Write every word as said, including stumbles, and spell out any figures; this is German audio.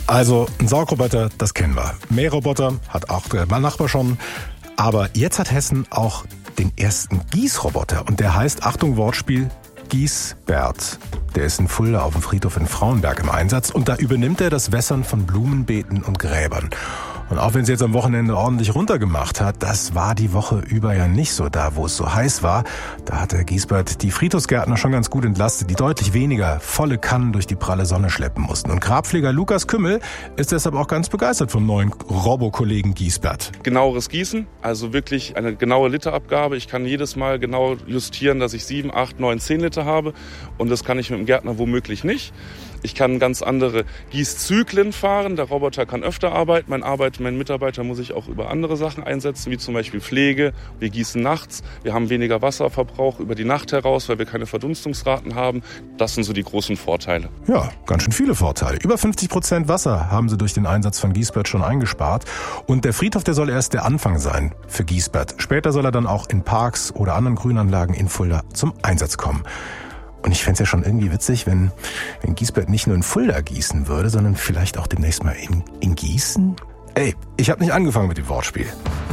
Also ein Saugroboter, das kennen wir. Mähroboter hat auch mein Nachbar schon. Aber jetzt hat Hessen auch den ersten Gießroboter. Und der heißt, Achtung Wortspiel, Giesbert. Der ist in Fulda auf dem Friedhof in Frauenberg im Einsatz. Und da übernimmt er das Wässern von Blumenbeeten und Gräbern. Und auch wenn es jetzt am Wochenende ordentlich runtergemacht hat, das war die Woche über ja nicht so. Da, wo es so heiß war, da hat der Giesbert die Friedhofsgärtner schon ganz gut entlastet, die deutlich weniger volle Kannen durch die pralle Sonne schleppen mussten. Und Grabpfleger Lukas Kümmel ist deshalb auch ganz begeistert vom neuen Robokollegen Giesbert. Genaueres Gießen, also wirklich eine genaue Literabgabe. Ich kann jedes Mal genau justieren, dass ich sieben, acht, neun, zehn Liter habe. Und das kann ich mit dem Gärtner womöglich nicht. Ich kann ganz andere Gießzyklen fahren. Der Roboter kann öfter arbeiten. Mein Arbeit, mein Mitarbeiter muss ich auch über andere Sachen einsetzen, wie zum Beispiel Pflege. Wir gießen nachts. Wir haben weniger Wasserverbrauch über die Nacht heraus, weil wir keine Verdunstungsraten haben. Das sind so die großen Vorteile. Ja, ganz schön viele Vorteile. Über fünfzig Prozent Wasser haben sie durch den Einsatz von Giesbert schon eingespart. Und der Friedhof, der soll erst der Anfang sein für Giesbert. Später soll er dann auch in Parks oder anderen Grünanlagen in Fulda zum Einsatz kommen. Und ich fände es ja schon irgendwie witzig, wenn, wenn Giesbert nicht nur in Fulda gießen würde, sondern vielleicht auch demnächst mal in, in Gießen. Ey, ich habe nicht angefangen mit dem Wortspiel.